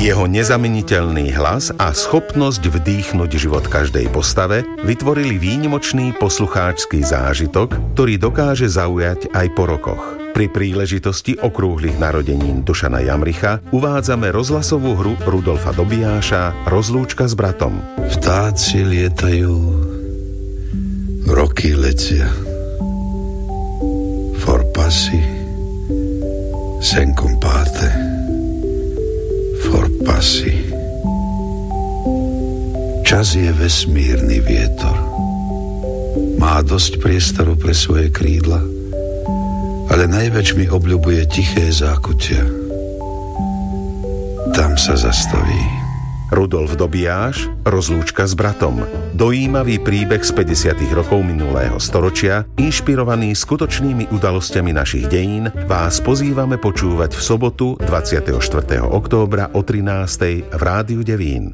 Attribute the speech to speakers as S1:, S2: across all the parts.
S1: Jeho nezameniteľný hlas a schopnosť vdýchnuť život každej postave vytvorili výnimočný poslucháčsky zážitok, ktorý dokáže zaujať aj po rokoch. Pri príležitosti okrúhlych narodenín Dušana Jamricha uvádzame rozhlasovú hru Rudolfa Dobijáša Rozlúčka s bratom.
S2: Vtáci lietajú, roky letia, forpassi, senkom páte, forpassi. Čas je vesmírny vietor. Má dosť priestoru pre svoje krídla, ale najväč mi obľubuje tiché zákutia. Tam sa zastaví.
S1: Rudolf Dobijáš, Rozlúčka s bratom. Dojímavý príbeh z 50. rokov minulého storočia, inšpirovaný skutočnými udalosťami našich dejín, vás pozývame počúvať v sobotu 24. októbra o 13. v Rádiu Devín.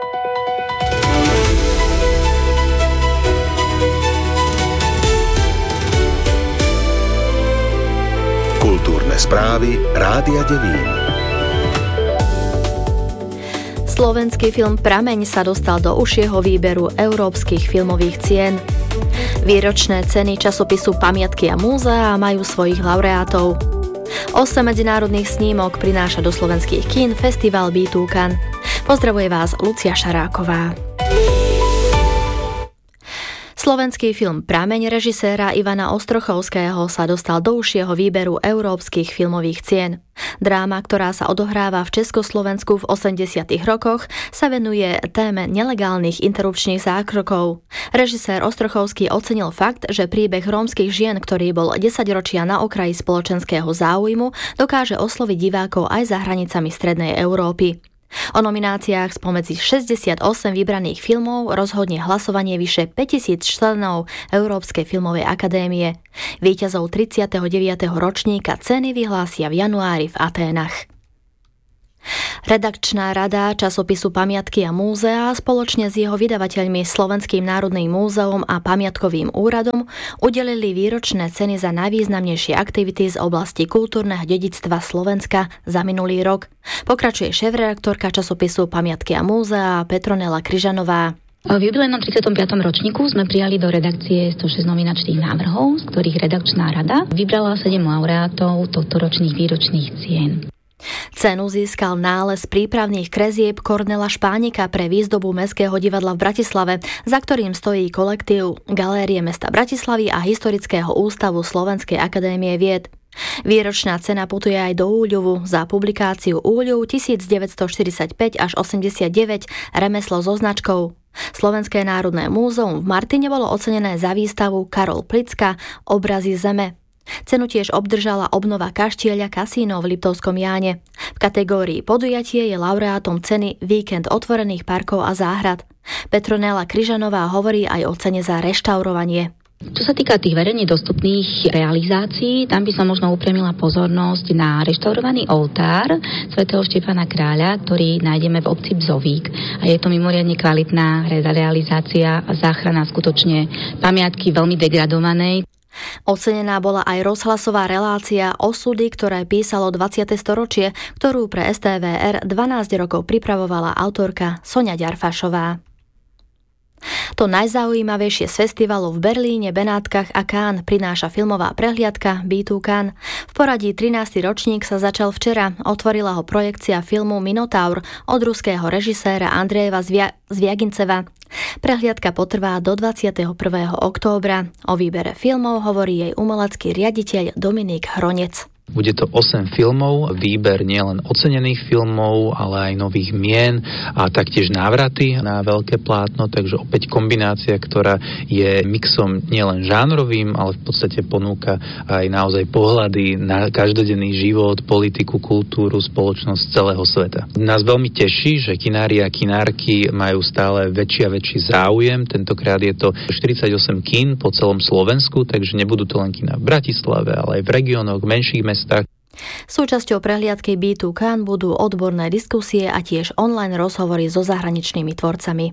S1: Kultúrne správy Rádia Devín.
S3: Slovenský film Prameň sa dostal do užšieho výberu európskych filmových cien. Výročné ceny časopisu Pamiatky a múzea majú svojich laureátov. 8 medzinárodných snímok prináša do slovenských kín festival Bitúkan. Pozdravuje vás Lucia Šaráková. Slovenský film Prameň režiséra Ivana Ostrochovského sa dostal do užšieho výberu európskych filmových cien. Dráma, ktorá sa odohráva v Československu v 80. rokoch, sa venuje téme nelegálnych interrupčných zákrokov. Režisér Ostrochovský ocenil fakt, že príbeh rómskych žien, ktorý bol 10 ročia na okraji spoločenského záujmu, dokáže osloviť divákov aj za hranicami strednej Európy. O nomináciách spomedzi 68 vybraných filmov rozhodne hlasovanie vyše 5000 členov Európskej filmovej akadémie. Víťazov 39. ročníka ceny vyhlásia v januári v Aténach. Redakčná rada časopisu Pamiatky a múzea spoločne s jeho vydavateľmi Slovenským národným múzeum a Pamiatkovým úradom udelili výročné ceny za najvýznamnejšie aktivity z oblasti kultúrneho dedičstva Slovenska za minulý rok. Pokračuje šéfredaktorka časopisu Pamiatky a múzea Petronela Kryžanová.
S4: V jubilejnom 35. ročníku sme prijali do redakcie 106 nominačných návrhov, z ktorých redakčná rada vybrala 7 laureátov tohtoročných výročných cien.
S3: Cenu získal nález prípravných krezieb Kornela Špánika pre výzdobu Mestského divadla v Bratislave, za ktorým stojí kolektív Galérie mesta Bratislavy a Historického ústavu Slovenskej akadémie vied. Výročná cena putuje aj do Úľuvu za publikáciu Úľuv 1945 až 89 remeslo so značkou. Slovenské národné múzeum v Martine bolo ocenené za výstavu Karol Plicka Obrazy zeme. Cenu tiež obdržala obnova kaštieľa Kasíno v Liptovskom Jáne. V kategórii podujatie je laureátom ceny Víkend otvorených parkov a záhrad. Petronela Kryžanová hovorí aj o cene za reštaurovanie.
S4: Čo sa týka tých verejne dostupných realizácií, tam by som možno upriamila pozornosť na reštaurovaný oltár svätého Štefana Kráľa, ktorý nájdeme v obci Bzovík. A je to mimoriadne kvalitná realizácia a záchrana skutočne pamiatky veľmi degradovanej.
S3: Ocenená bola aj rozhlasová relácia Osudy, ktoré písalo 20. storočie, ktorú pre STVR 12 rokov pripravovala autorka Soňa Ďarfašová. To najzaujímavejšie z festivalov v Berlíne, Benátkach a Cannes prináša filmová prehliadka Bitúkan. V poradí 13. ročník sa začal včera. Otvorila ho projekcia filmu Minotaur od ruského režiséra Andrejeva Zviaginceva. Prehliadka potrvá do 21. októbra. O výbere filmov hovorí jej umelecký riaditeľ Dominik Hronec.
S5: Bude to 8 filmov, výber nielen ocenených filmov, ale aj nových mien a taktiež návraty na veľké plátno, takže opäť kombinácia, ktorá je mixom nielen žánrovým, ale v podstate ponúka aj naozaj pohľady na každodenný život, politiku, kultúru, spoločnosť celého sveta. Nás veľmi teší, že kinári a kinárky majú stále väčší a väčší záujem. Tentokrát je to 48 kín po celom Slovensku, takže nebudú to len kína v Bratislave, ale aj v regiónoch, menších mestách.
S3: Súčasťou prehliadky Bitúkan budú odborné diskusie a tiež online rozhovory so zahraničnými tvorcami.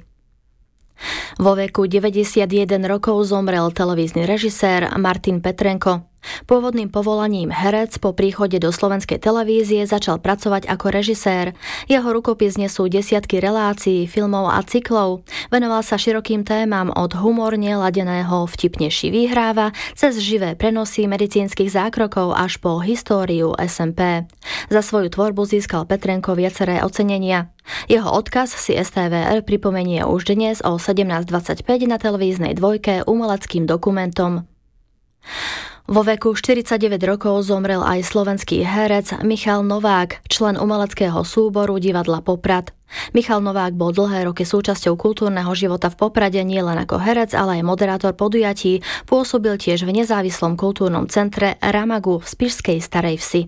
S3: Vo veku 91 rokov zomrel televízny režisér Martin Petrenko. Pôvodným povolaním herec po príchode do slovenskej televízie začal pracovať ako režisér. Jeho rukopis nesú desiatky relácií, filmov a cyklov. Venoval sa širokým témam od humorne ladeného Vtipnejší vyhráva cez živé prenosy medicínskych zákrokov až po históriu SMP. Za svoju tvorbu získal Petrenko viaceré ocenenia. Jeho odkaz si STVR pripomenie už dnes o 17:25 na televíznej dvojke umeleckým dokumentom. Vo veku 49 rokov zomrel aj slovenský herec Michal Novák, člen umeleckého súboru divadla Poprad. Michal Novák bol dlhé roky súčasťou kultúrneho života v Poprade nielen ako herec, ale aj moderátor podujatí. Pôsobil tiež v nezávislom kultúrnom centre Ramagu v spišskej Starej Vsi.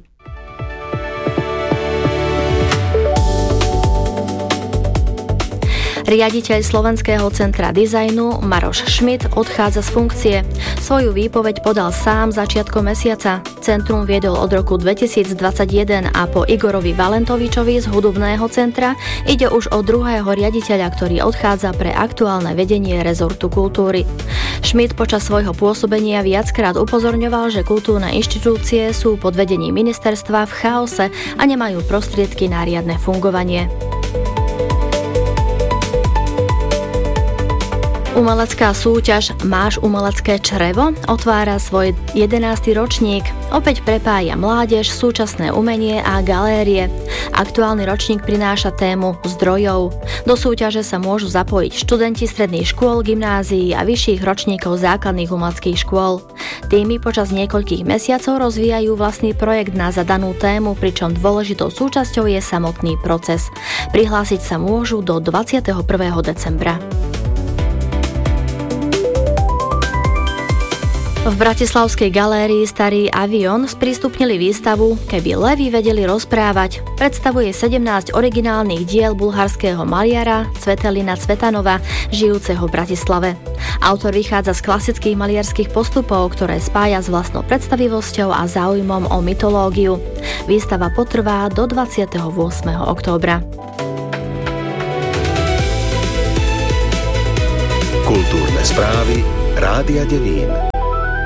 S3: Riaditeľ Slovenského centra dizajnu Maroš Schmidt odchádza z funkcie. Svoju výpoveď podal sám začiatkom mesiaca. Centrum viedol od roku 2021 a po Igorovi Valentovičovi z hudobného centra ide už o druhého riaditeľa, ktorý odchádza pre aktuálne vedenie rezortu kultúry. Schmidt počas svojho pôsobenia viackrát upozorňoval, že kultúrne inštitúcie sú pod vedením ministerstva v chaose a nemajú prostriedky na riadne fungovanie. Umelecká súťaž Máš umelecké črevo otvára svoj 11. ročník. Opäť prepája mládež, súčasné umenie a galérie. Aktuálny ročník prináša tému zdrojov. Do súťaže sa môžu zapojiť študenti stredných škôl, gymnázií a vyšších ročníkov základných umeleckých škôl. Týmy počas niekoľkých mesiacov rozvíjajú vlastný projekt na zadanú tému, pričom dôležitou súčasťou je samotný proces. Prihlásiť sa môžu do 21. decembra. V bratislavskej galérii Starý avión sprístupnili výstavu Keby levy vedeli rozprávať. Predstavuje 17 originálnych diel bulharského maliara Cvetelina Cvetanova, žijúceho v Bratislave. Autor vychádza z klasických maliarských postupov, ktoré spája s vlastnou predstavivosťou a záujmom o mytológiu. Výstava potrvá do 28. októbra.
S1: Kultúrne správy Rádia Devín.